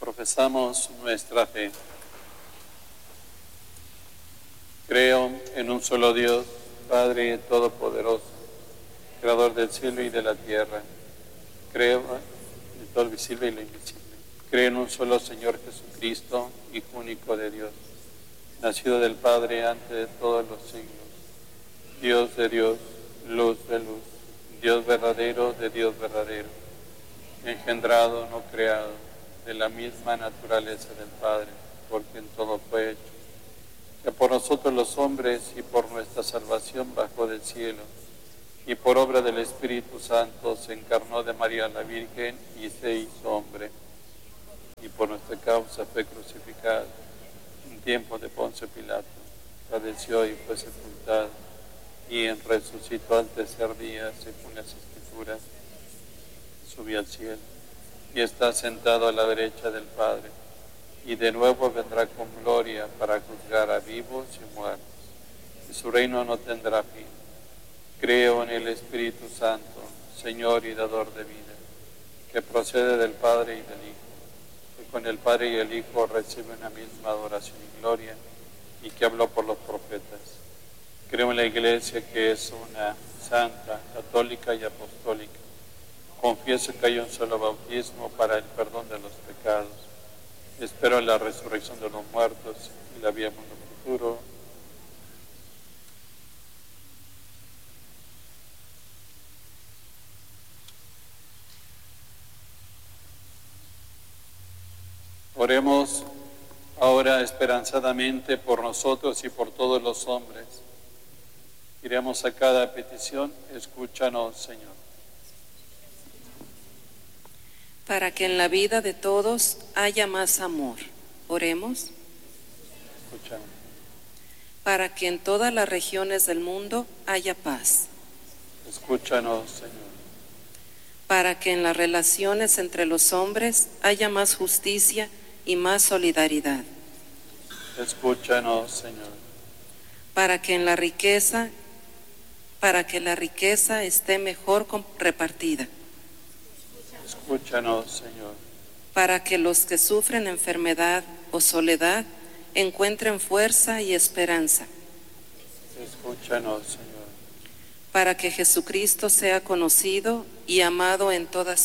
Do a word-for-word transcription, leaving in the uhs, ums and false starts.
Profesamos nuestra fe. Creo en un solo Dios, Padre Todopoderoso, Creador del cielo y de la tierra. Creo en todo lo visible y lo invisible. Creo en un solo Señor Jesucristo, Hijo único de Dios, nacido del Padre antes de todos los siglos, Dios de Dios, luz de luz, Dios verdadero de Dios verdadero, engendrado, no creado, de la misma naturaleza del Padre, por quien todo fue hecho, que por nosotros los hombres y por nuestra salvación bajó del cielo, y por obra del Espíritu Santo se encarnó de María la Virgen y se hizo hombre, y por nuestra causa fue crucificado en tiempo de Poncio Pilato, padeció y fue sepultado, y resucitó al tercer día según las Escrituras, subió al cielo y está sentado a la derecha del Padre, y de nuevo vendrá con gloria para juzgar a vivos y muertos, y su reino no tendrá fin. Creo en el Espíritu Santo, Señor y dador de vida, que procede del Padre y del Hijo, que con el Padre y el Hijo recibe una misma adoración y gloria, y que habló por los profetas. Creo en la Iglesia, que es una santa, católica y apostólica. Confieso que hay un solo bautismo para el perdón de los pecados. Espero la resurrección de los muertos y la vida en el mundo futuro. Oremos ahora esperanzadamente por nosotros y por todos los hombres. Iremos a cada petición. Escúchanos, Señor. Para que en la vida de todos haya más amor. Oremos. Escúchanos. Para que en todas las regiones del mundo haya paz. Escúchanos, Señor. Para que en las relaciones entre los hombres haya más justicia y más solidaridad. Escúchanos, Señor. Para que en la riqueza, para que la riqueza esté mejor repartida. Escúchanos, Señor. Para que los que sufren enfermedad o soledad encuentren fuerza y esperanza. Escúchanos, Señor. Para que Jesucristo sea conocido y amado en todas